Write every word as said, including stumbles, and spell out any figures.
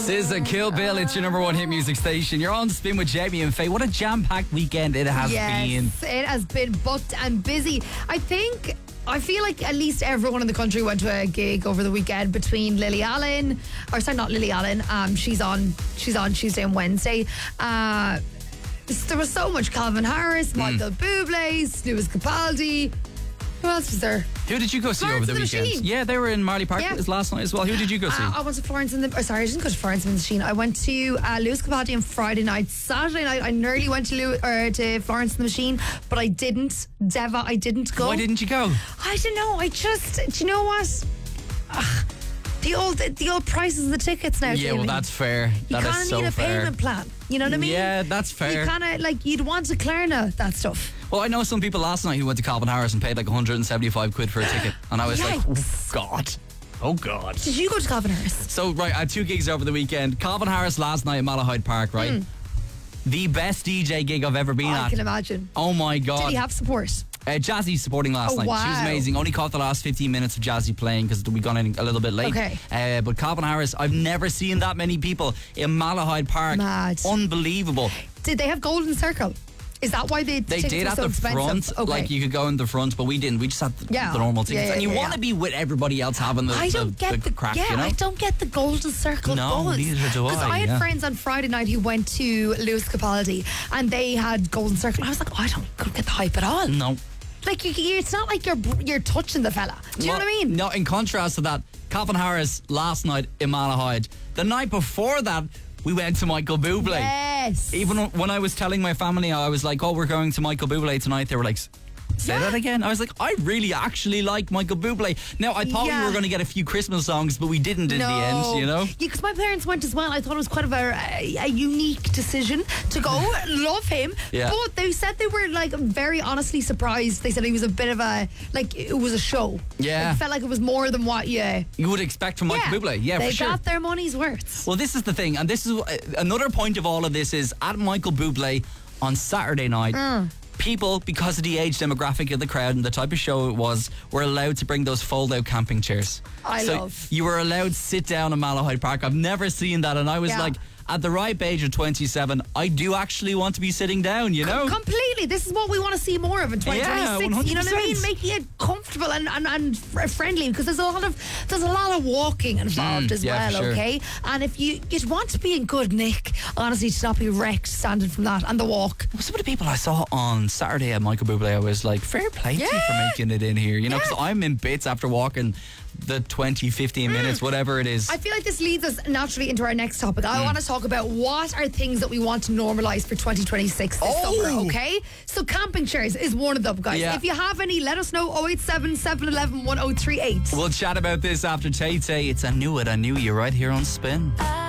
S Z A, Kill Bill, it's your number one hit music station. You're on Spin with Jamie and Faye. What a jam-packed weekend it has yes, been. It has been booked and busy. I think, I feel like at least everyone in the country went to a gig over the weekend between Lily Allen, or sorry, not Lily Allen, um, she's on, she's on Tuesday and Wednesday. Uh, there was so much. Calvin Harris, Michael mm. Bublé, Lewis Capaldi. Who else was there? Who did you go see Florence over the, the weekend? Machine. Yeah, they were in Marley Park yeah. last night as well. Who did you go see? Uh, I went to Florence and the. Oh, sorry, I didn't go to Florence and the Machine. I went to uh, Lewis Capaldi on Friday night. Saturday night, I nearly went to Lew- or to Florence and the Machine, but I didn't. Deva, I didn't go. Why didn't you go? I don't know. I just. Do you know what? Ugh, the old the old prices of the tickets now. Yeah, Jamie. well, that's fair. You That kind is of so need a fair. payment plan. You know what I mean? Yeah, that's fair. You kind of like you'd want to Klarna that stuff. Well, I know some people last night who went to Calvin Harris and paid like one hundred seventy-five quid for a ticket, and I was Yikes. like, oh God. Oh God. Did you go to Calvin Harris? So, right, I had two gigs over the weekend. Calvin Harris last night at Malahide Park, right? Mm. The best D J gig I've ever been oh, at. I can imagine. Oh my God. Did he have support? Uh, Jazzy supporting last oh, night. Wow. She was amazing. Only caught the last fifteen minutes of Jazzy playing because we got in a little bit late. Okay. Uh, but Calvin Harris, I've never seen that many people in Malahide Park. Mad. Unbelievable. Did they have Golden Circle? Is that why they They tickets did were at so the expensive? front. Okay. Like you could go in the front, but we didn't. We just had the, Yeah. the normal tickets. Yeah, yeah, and you yeah, want to yeah. be with everybody else having the, I don't the, get the, the, crack, yeah, you know? I don't get the Golden Circle No, buzz. neither do I, Because I had yeah. friends on Friday night who went to Lewis Capaldi and they had Golden Circle. I was like, oh, I don't, don't get the hype at all. No. Like, you, you, it's not like you're you're touching the fella. Do you well, know what I mean? No, in contrast to that, Calvin Harris last night in Malahide. The night before that, we went to Michael Bublé. Yes. Even when I was telling my family, I was like, oh, we're going to Michael Bublé tonight, they were like, say Yeah. that again. I was like, I really actually like Michael Bublé. Now, I thought Yeah. we were going to get a few Christmas songs, but we didn't in No. the end, you know? Yeah, because my parents went as well. I thought it was quite of a, a, a unique decision to go. Love him. Yeah. But they said they were like very honestly surprised. They said he was a bit of a, like it was a show. Yeah. It felt like it was more than what you... You would expect from Michael Bublé. Yeah, they for sure. got their money's worth. Well, this is the thing, and this is uh, another point of all of this is at Michael Bublé on Saturday night. Mm. People, because of the age demographic of the crowd and the type of show it was, were allowed to bring those fold-out camping chairs. I so love. you were allowed to sit down in Malahide Park. I've never seen that, and I was Yeah. like, at the ripe age of twenty-seven, I do actually want to be sitting down, you know? Completely. This is what we want to see more of in twenty twenty-six. Yeah, You know what I mean? one hundred percent. Making it comfortable and, and, and fr- friendly because there's a lot of there's a lot of walking involved Mm, as yeah, well. for sure. Okay, and if you you want to be in good nick, honestly, to not be wrecked standing from that and the walk. Well, some of the people I saw on Saturday at Michael Bublé, I was like, fair play to you for Yeah. making it in here, you know? Yeah. Because I'm in bits after walking the twenty, fifteen minutes, whatever it is. I feel like this leads us naturally into our next topic. I want to talk about what are things that we want to normalise for twenty twenty-six this Oh. summer, okay? So camping chairs is one of them, guys. Yeah. If you have any, let us know. oh eight seven, seven one one, one oh three eight. We'll chat about this after Tay Tay. It's I Knew It, I Knew You right here on Spin. I